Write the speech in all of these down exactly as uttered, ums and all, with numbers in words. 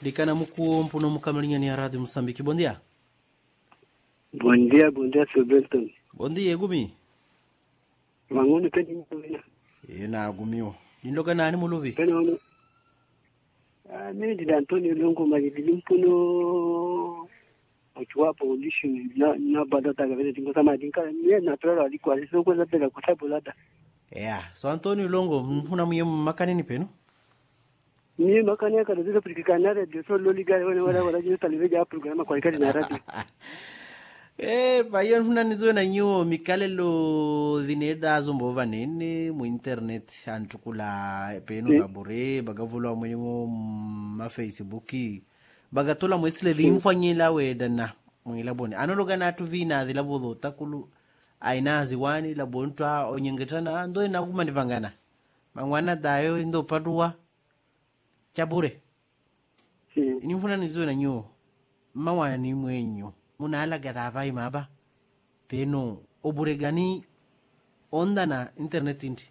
Dikana muku mpuno mukamalinya ni Radio Msambiki. Bom dia. Bom dia, bom dia, seu Belton. Bom dia, gumi. Mangoni pedi mwana. E na gumio. Nindoka nani muluvi? Pedi mwana. Ah, mimi ndi Antonio Longo magidi mpuno ochwa pollution na na badata gavete tingo sama dinka ni na tora alikuwa sio kwenda tena kutabulada. Yeah, so Antonio Longo mfuna mwe makanini peno? Ni makani ya kada zile pikikana radio so loliga wale wale wale jina television ya programa kwa ikadi na radio. Eh, bayon funa nizo na nyo mikalelo dhineda zombo vanene mu internet antukula peno babure bagavulwa mwenye ma Facebook bagatola mwesile limfanyela wedana mwila bone anologa na tuvina dhilabodho takulu aina ziwani la bontwa onyengetana ndo na kumandivangana mangwana dayo ndo padua chabure si inifuna nizo na nyo mawana ni mwenyo muna ala gadavai maba peno obure gani onda na internet inti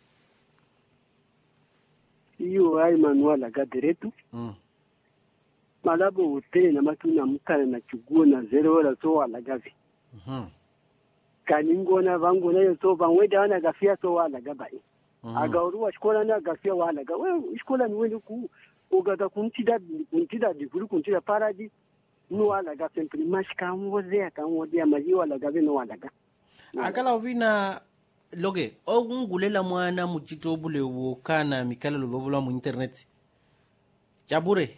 iyo ai manuala gaderetu mm. malabo utene na matuna mukana na chuguo na zero wala so wala gavi mhm kaningo na vango na so vanweda na gafia so wala gabai mm. agaurua shkola na gafia wala ga we shkola ni wewe ku ugata kuntida kuntida dikuru kuntida paradi no wala ga sempre mashka mwoze ka mwode amaji wala ga no wala ga akala ovina loge ogungulela mwana muchito bule wokana mikala lovula mu internet chabure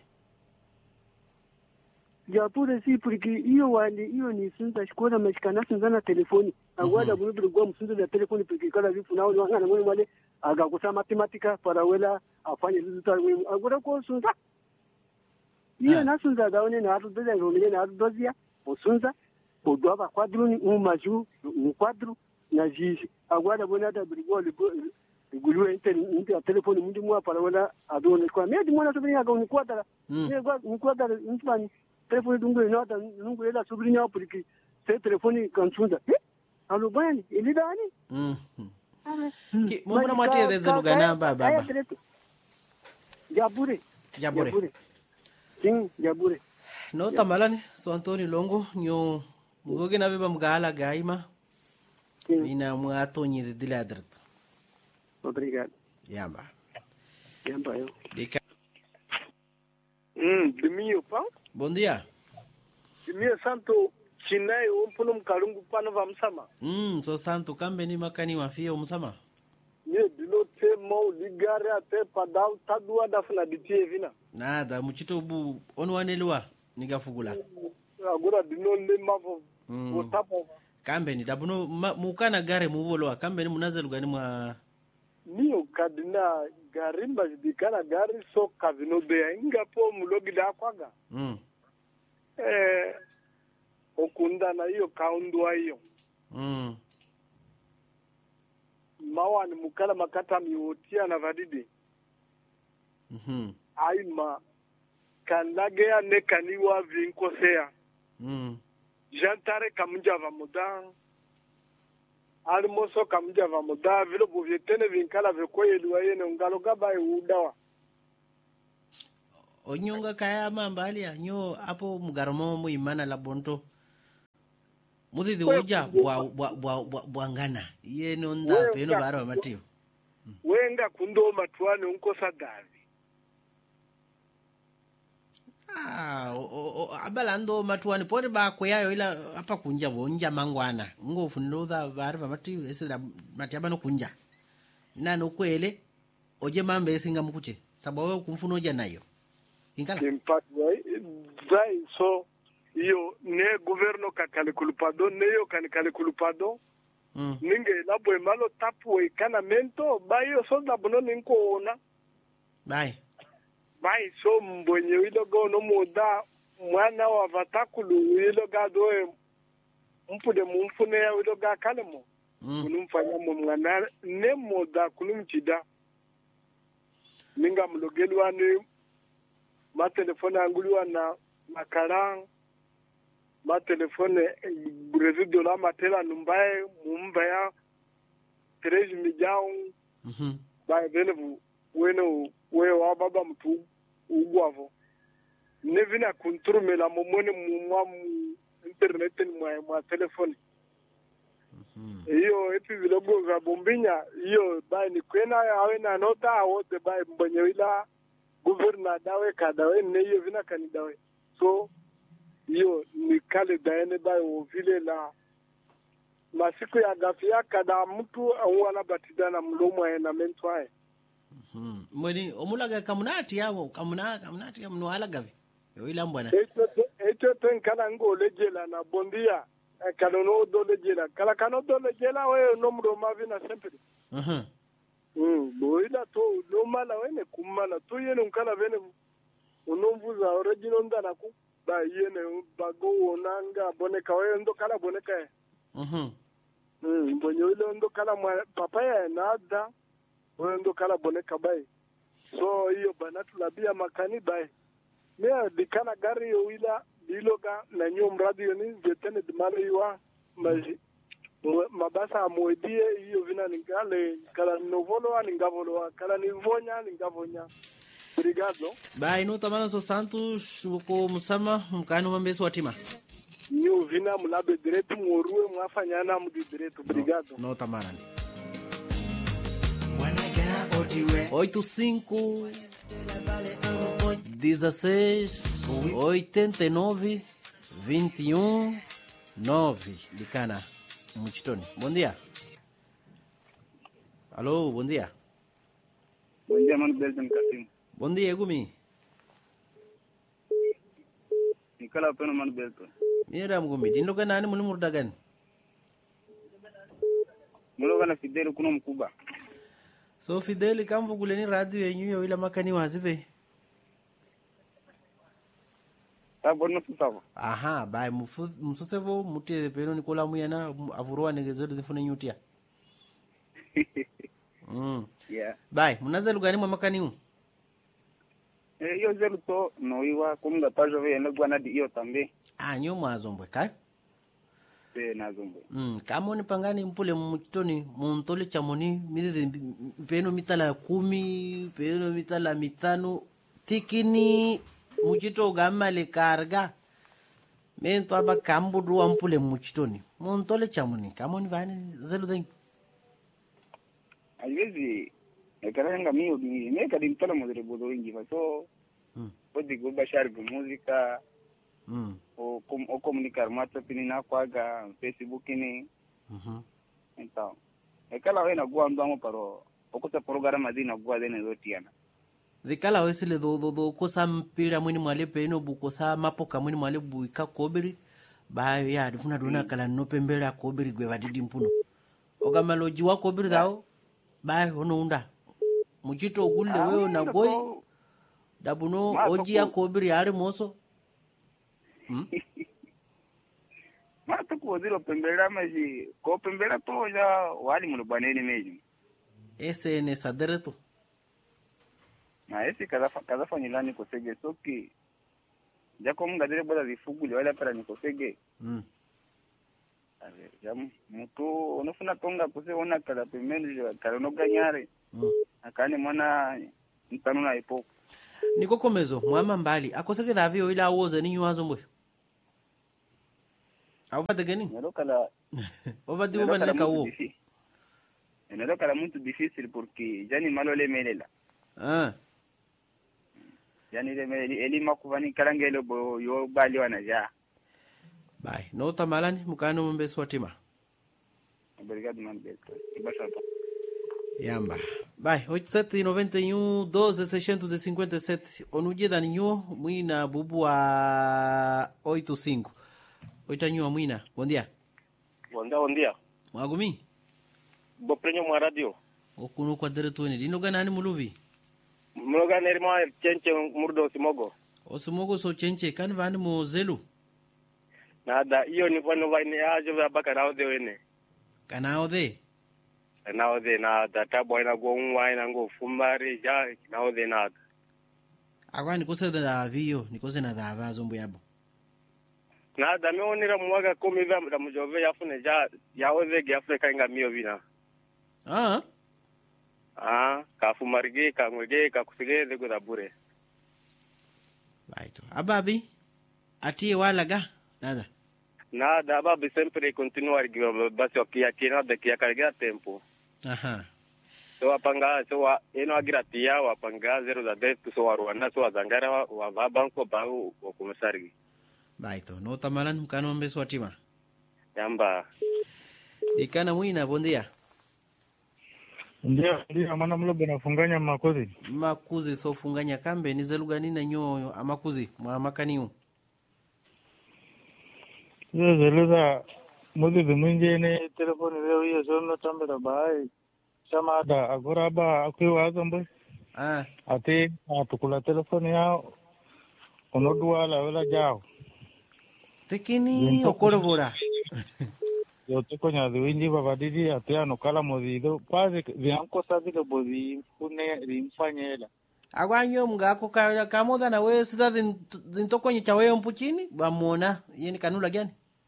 Japure si porque iyo wali iyo ni sunta shkola mashka na sunza na telefoni agwada bunu bilgwa msunza na telefoni porque kala vifu nao ni ngana mwe wale aga kusa matematika para wela afanye resulta agwada ko sunza iyo na sunza daone na atu doza ngomile na atu dozia osunza odwa quadro ni um maju um quadro na jiji agwada bona da bilgwa ligulu inter inter telefoni mundu mwa para wela adone kwa medi mwana sobrini aga ni quadra ni gwa ni quadra nfani telefoni dungu inota dungu ela sobrini hapo porque se telefoni kansunza eh alo bani ilidani mhm ki mbona mwatie deze lugana baba Jabure jabure king jabure no tamalani so Antonio Longo nyo mugoge na beba mgala gaima ina mwato nyi de diladrat obrigado yamba yamba yo dika mm dimio pa bom dia dimio santo chinai umpuno mkalungu pana vamsama mm so santo kambe ni makani mafia umsama ye dilo te mo ligare ate padau tadua dafna ditie vina nada muchito bu onwanelwa nigafugula agora dino le mavo mm. otapo kambe ni dabuno mukana gare muvolo kambe ni munazalu gani mwa niyo kadina garimba dikana gari so kavino be ingapo mulogi da kwaga mm eh okunda na hiyo kaundwa hiyo mm mawa ni mukala makata miwotia na vadidi mhm aima kanlagea ne kaniwa vinkosea mm jantare kamja vamuda almoso kamja vamuda vilo bovietene vinkala vekoyelwa yene ngalo gaba udawa onyonga kaya mambali anyo apo mugaromo muimana la bonto mudidi uja bwa bwa bwa bwangana yene onda peno baro matio wenga kundo matwane unkosa davi ah abalando matwane pore ba koyayo ila apa kunja bonja mangwana ngofu ndoza bari matio esela matiaba no kunja nano kwele oje mambe singa mukuche sababu kumfuno oja nayo ingala impact way dai so iyo ne governo kakale kulpado ne yo kanikale kulpado mm ninge labo malo tapu e kanamento bayo so da bono ninko ona bai bai so mbonye wilo go no moda mwana wa vatakulu wilo ga do mpude mumfune ya wilo ga kalemo mm kunumfanya mu mwana ne moda kunumchida ninga mlogelwa ni ma telefone anguliwa na makara ma telefone brevi dola matela numbaye mumbaya treize mijao mhm ba venevu weno we wa baba mtu ugwavo ne vina kunturume la momone mwa internet mwa mwa telefoni hiyo epi vilogo vya bombinya hiyo bai ni kwena awe na nota awote bai mbonye ila guverna dawe kadawe ne hiyo vina kanidawe so hiyo ni kale daene bai o vile la masiku ya gafia kada mtu au anabatidana mlomo na mentwae mhm mwini omulaga kamunati yabo kamuna kamunati yamno alagavi yo ila mbwana eto eto tenkala ngolejela na bondia kanono dolejela kala kano dolejela we nomro mavina sempre mhm mm boila to no mala wene kumala to yene nkala vene unomvuza original ndana ku ba yene bago onanga boneka we ndo kala boneka mhm mm bonyo ile ndo kala papa ya nada we ndo kala boneka bai so hiyo banatu labia makani bai mea dikana gari yo ila diloga na nyo mradi yoni jetene dimalo iwa maji mabasa amoedie hiyo vina ningale kala novolo aningavolo kala nivonya ningavonya obrigado bai no tamana so Santos ko musama mkano mambeso watima nyo vina mulabe direto morue mwafanyana mudi direto obrigado no, no tamana oito cinco dezesseis oitenta e nove vinte e um nove Licana Muchitoni. Bom dia. Alô, bom dia. Bom dia, mano Belton Casim. Bom dia, Gumi. Nikala peno mano Belton. Mira Gumi, dindo kana ni mulu murdagan. Mulo kana Fidel kuno mkuba. So Fidel kamvu kuleni radio yenyu yo ila makani wazive. Tabona tutavo. Aha, bai msusevo mutie peno nikola muyana avurwa negezedo zifune nyutia. Mm. Yeah. Bai, munaza lugani mwa makani u? Eh, yo zelu to no iwa kumga pajo ve ene gwana di iyo tambe. Ah, nyo mwazombwe kai? Eh, nazombwe. Mm, kama ni pangani mpule mchitoni muntole chamoni midhe peno mitala kumi, peno mitala mitano tikini muchito gamale karga mento aba kambudu wampule muchitoni muntole chamoni kama ni vani zelu dhen Alvezi ekaranga mio ni neka dimtala modere bodo wingi so mm pode go bashar go música mm o com o comunicar mata pinina kwaga Facebook ni mhm então ekala wena gwa ndamo paro okuta programa dina gwa dene zotiana zikala wesile do do do kosa mpira mwini mwale peno bukosa mapoka mwini mwale buika kobiri bayo ya difuna dona kala no pembela kobiri gwe vadidi mpuno ogamaloji wa kobiri dao bayo ono unda muchito gulle wewe na goi dabuno oji ya kobiri yale moso hmm mata ko zero pembela maji ko pembela to ya wali mun baneni meji ese ne sadereto na ese kaza kaza fanyilani ko sege soki jako mga dire boda vifuguli wala para ni ko sege mm ave jam mutu onofuna tonga kuse ona kala pembeni kala no ganyare mm akani mwana ntanuna ipo niko komezo mwama mbali akoseke davio ila woze ni nywazo mbwe awata gani nero kala ovadi ubani kawo nero kala muito difícil porque jani malole melela ah yani le meli eli makuvani kalangelo bo yo bali wana ja bye no tamalani mukano mbeso watima obrigado man beto ibasha to yamba bye oito sete noventa e um doze seiscentos e cinquenta e sete onujeda ninyo mwina bubu wa oito cinco oito nyo mwina bom dia bom dia bom dia mwagumi bo prenyo mwa radio okuno kwa diretoni dino ganani muluvi mloga nerima chenche murdo simogo osimogo so chenche kan vani mo zelu nada hiyo ni vano vaini ajo vya baka nao de wene kanao de nao de nada tabo ina go unwa ina go fumari ja nao de nada agwa nikose da vio nikose na da vazo mbo yabo nada meonira mwaga kumi vya mda mjove yafune ja yaoze ge Afrika inga mio vina ah ah ka fumarige ka ngwege ka kusige de go da bure bai Baito. Ababi atie wala ga nada. Nada, ababi sempre continua basi wakiakina de kiakarega tempo. Aha. So wapanga so wa eno agratia wapanga zero za detu so waruana so wazangara wa wa banko ba wa kumusarigi. Baito. No tamalan mkano mbeso watima. Yamba. Dikana mwina bondia. Ndio, ndio maana mlobe nafunganya makuzi. Makuzi so funganya kambe ni zeluga nina nyoyo amakuzi mwa makaniu. Yo zeluga muzi zumunje ne telefoni leo hiyo sono tambera bai. Sama ada agora ba akiwa azambe. Ah. Ati atukula telefoni yao. Onodua la wala jao. Tekini okolobora. Yo te coña de winji babadidi atiano kala modido paze bianco sabe lo bodi pune rimfanyela Agwanyo mngako ka kamoda na wewe sida dintokonye cha wewe mpuchini bamona yeni kanula gani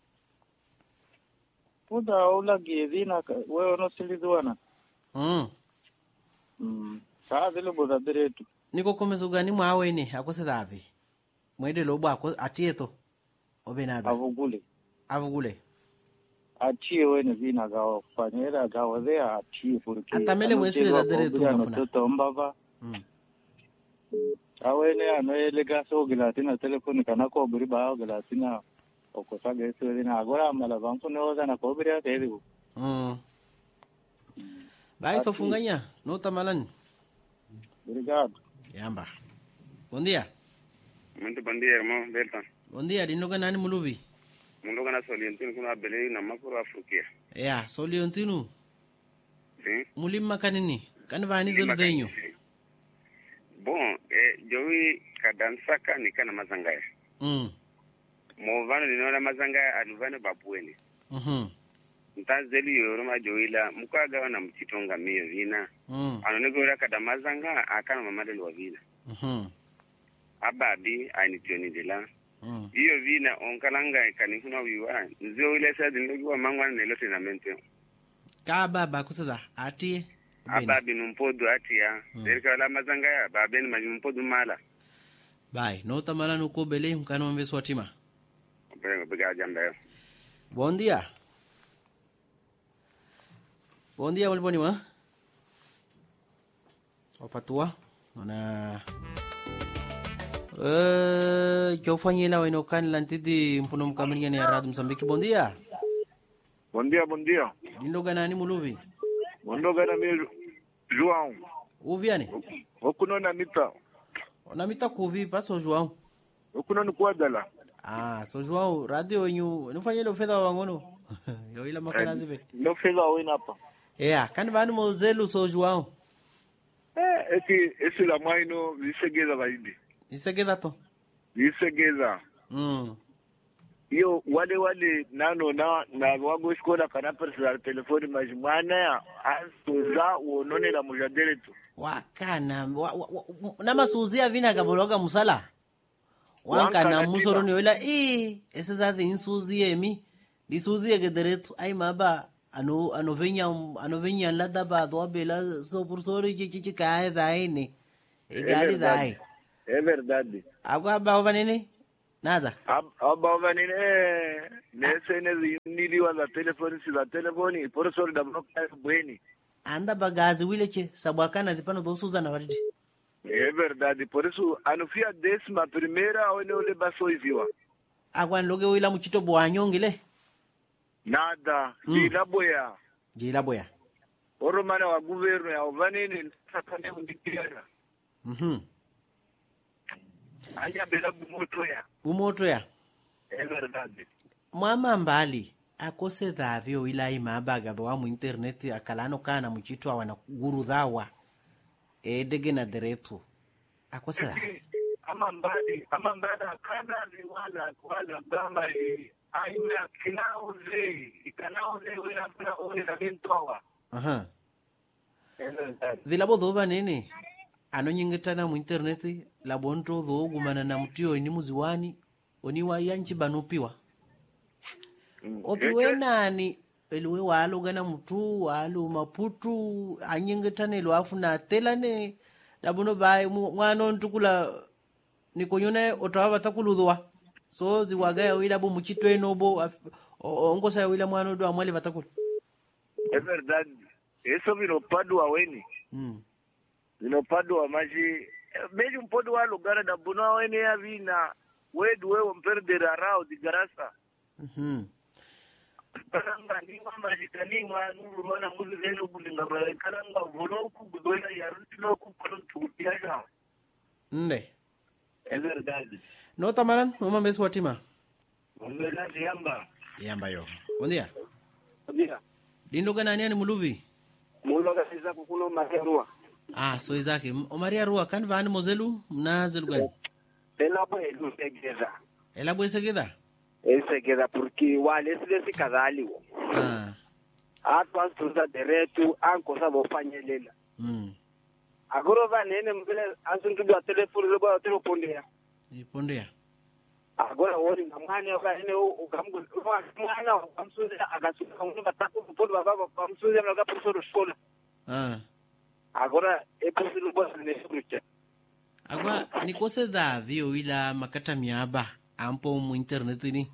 puda ola gedina wewe no siliduana mm mm sabe lo boda direto niko komezo gani mwawe ni akose davi mwede lobo ako atieto obenada avugule avugule achie wene vina gawa fanyela gawa zea achie porque atamele mwesile da direto ngafuna toto mbaba mm awene anoele gaso gilatina telefoni kana ko buri ba gilatina okosaga eso dina agora mala banco no za na ko buri atedi mm bai so funganya no tamalan obrigado yamba bom dia Muito bom dia, irmão Delta. bom dia dinoga nani muluvi Mundo kana Soliontino kuna bele na makuru Afrika. ya Soliontino Sim. mulimma kanini kan vani zelu denyo Bon, eh jowi kadansaka nikana mazangaya. mm Movano ninaona mazangaya aluvane babueni. mhm Ntazeli yoroma joila mukaga na mchitonga mio vina. mm Anonegora kadamazanga akana mamadeli wa vina. mhm Ababi ainitioni dela. mm Iyo vina onkalanga kanifuna wiwa. Nzio ile sa dindogiwa mangwana nelo tenamente. ka baba kusada atie Ababi numpodu atia. Mm. Derika la mazangaya babeni majumpodu mala. bai no tamala no ko bele mkano mbe swatima Obrigado, obrigado jambe. bom dia bom dia waliponi wa opatua na eh jofanyela weno kan lantidi mpuno mkamilinya ni aradu Msambiki bom dia Bom dia, bom dia. dindoga nani muluvi Mondoga na mi João. uviane Okuno na mita. na mita kuvi paso João Okuno ni kuadala. ah so João radio yenyu nifanyele fedha wangono yo ila makana zive no feza wena hapa yeah kan vanu mozelu so João Eh, esi esi la maino visegeza baidi. isegeda to Visegeza. mm Iyo wale wale nano na na wago skola kana personal telefoni majimwana ya asoza uonone la mujadele tu. wakana wa, wa, wa, na masuzia vina gabologa musala wankana Wankana musoro tiba. ni wela eh ese that insuzie emi disuzie gederetu ai maba ano anovenya anovenya lada ba do bela so pursori chichi kae daine e gali dai É verdade. agwa ba vanene nada Aba vanine eh nese ne niliwa za telefoni si za telefoni professor da bloka bweni. anda bagazi wileche sabwakana dipano dosuza na waridi É verdade, por isso anufia décima primeira ou ele ole baso iviwa. agwa loge wila muchito bwanyongile Nada, Mm. bila boya. jila boya Oromana wa governo ya vanine sakane undikiana. mhm Aya bila bumoto ya. umoto ya É verdade. mwama mbali akose dhavyo ila imabaga dhoa mu internet akalano kana muchito awana guru dhawa edege na deretu akose dhavyo Ama mbali, ama mbali kana wala wala gamba hii. Aina kinao ze, ikanao ze wala kuna ole na bintowa. aha É verdade. dhilabo dhoba nene anonyingetana mu internet labonto dho gumana na mtio ni muziwani oniwa yanchi banupiwa opiwe nani eliwe walo gana mtu walo maputu anyingetane lwafu na telane labuno bai mwana ntukula ni kunyune otawa batakuludwa so ziwaga ya wila bo muchitwe nobo ongo sa wila mwana do amwali batakulu. É verdade. Isso virou padua weni. Mm. Virou padua maji. Mesmo um podo a lugar da buna weni a vina. Wedu wewe mperde rarao di garasa. Mhm. Karanga ni mama jikani ma nuru mana muzi zenu bulinga ba karanga boloku budola ya rutilo ku kono tukiaja. Nde. É verdade. No tamaran mama mesu watima. Verdade yamba. Yamba yo. Bondia. Bondia. Dindo gana nani muluvi? Mulo ga siza kukuno maherua. Ah, so izake. O Maria Rua kan vani mozelu na zelu gani? Ela bo elu segeza. Ela bo segeda. Segeda porque wale sile sikadhali wo. Ah. Atu asuza deretu anko sabo fanyelela. Mm. Agora va nene mbele asuntu do telefone lo ba telefonea. Ipondea. Agora woni ngamane oka ene ukamgu mwana ukamsuza akasuka uno batako kupodo baba ukamsuza na professor school. Ah. Agora e professor bo ne fruta. Agora nikose da vio ila makata miaba ampo mu internet ni.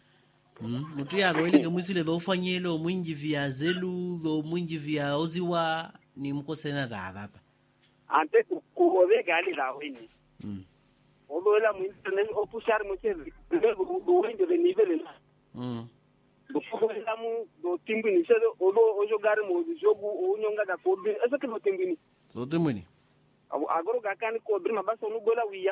Mm, mutu ya roile ke musile do fanyelo mwingi via zelu do mwingi via oziwa ni mkose na da hapa. Ante kuove gali da wini. Mm. Obola mu internet o pushar mo che do do wende de nivel na. Mm. Do fuela mu do timbu ni sedo odo o jogar mo jogo o nyonga da ko bi esa ke do timbu ni. So timuni. Agora ga kan ko bir ma basa no gola wiya.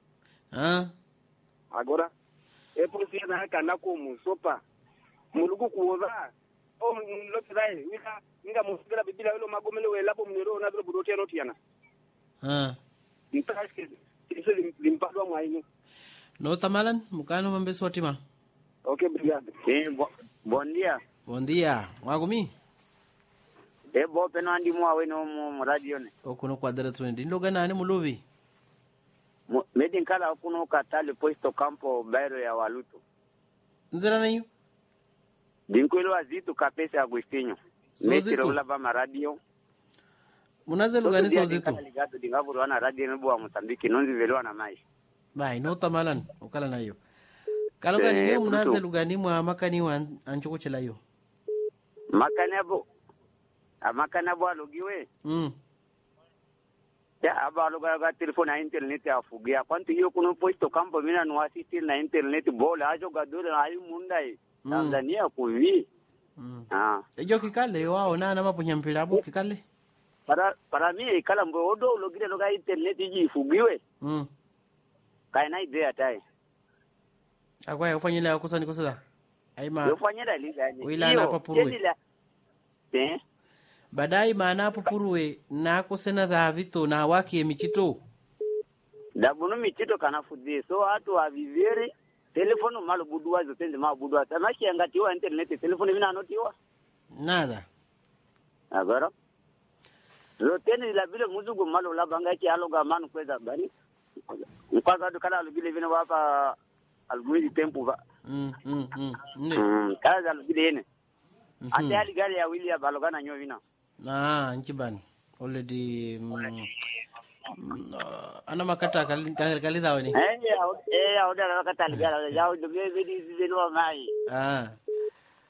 Ah. Agora e por si na kana ko mu sopa. Mulugu kuoza. O lo trai wika nga musira bibila lo magomelo wela bo mnero na do burote no tiana. Ah. Ntaske isso limpado a mãe. No tamalan mukano mambeso watima. Okay, obrigado. Eh, bo, bom dia. Bom dia. Wagumi. Eh, bo peno andi mo awe no mo radio ne. Okuno kwadra twendi ndo gana ne muluvi. Medin kala okuno katale posto campo bairo ya Waluto. Nzera nanyu? Dinkwelo azito kapesa Agostinho. So Metro la ba radio. Munaze lugani so zito. Ligado dingavuru wana radio nebo wa Mozambique nonzi velwa na mai. Bai no tamalan ukala nayo. Kaloga ni leo munaze lugani mwa makani wa anchoko chela yo. Makani abo. Amakani abo alogiwe. Mm. Ya aba aloga ga telefone na internet afugia. Kwantu hiyo kuno posto campo mina no assist na internet bola ajo gadura ayu mundai. Tanzania kuvi. Mm. Ah. Ejo kikale wao na na mapunya mpira abo kikale. Para para mimi kala mbo odo ulogire loga internet iji ifugiwe. Mm. Kaina idea tai. Agwa yofanyela yakusani kusala. Aima. Yofanyela ligani. Wila na papurwe. Eh? Badai maana papurwe na kusena za vito na waki emichito. Dabunu michito kana fudie. So watu wa viviri telefono malo budua zo tende ma budua. Tamaki angatiwa internet telefono vina anotiwa. Nada. Agora. Roteni la vile muzugu malo la bangachi aloga manu kweza bani. Mpaka ndo kala alugile vina wapa alugile tempo ba. Mm mm mm. Ne. Mm, kala alugile yene. Ate ali gari ya William balogana nyo vina. Ah, nchibani. Already mm, ana makata kali kali dawe ni. Eh, eh, auda makata ali gari. Yao dobe vidi vino mai. Ah.